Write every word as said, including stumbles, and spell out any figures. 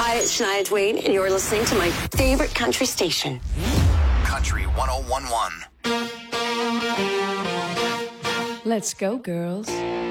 Hi, it's Shania Twain, and you're listening to my favorite country station. Country ten eleven. Let's go, girls.